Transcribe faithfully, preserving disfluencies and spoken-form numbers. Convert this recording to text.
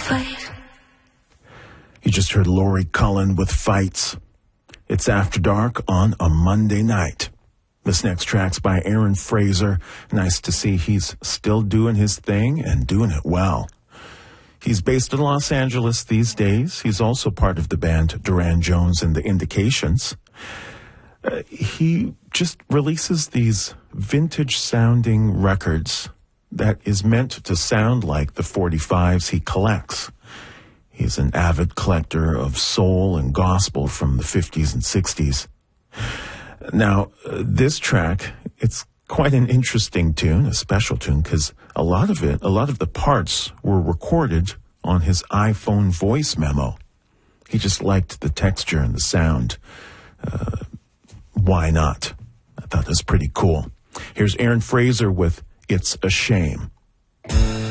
fight. You just heard Lori Cullen with Fights. It's After Dark on a Monday night. This next track's by Aaron Fraser. Nice to see he's still doing his thing and doing it well. He's based in Los Angeles these days. He's also part of the band Duran Jones and the Indications. Uh, he just releases these vintage-sounding records that is meant to sound like the forty-fives he collects. He's an avid collector of soul and gospel from the fifties and sixties. Now, uh, this track, it's quite an interesting tune, a special tune, because a lot of it, a lot of the parts were recorded on his iPhone voice memo. He just liked the texture and the sound. Uh, why not? I thought that was pretty cool. Here's Aaron Fraser with It's a Shame.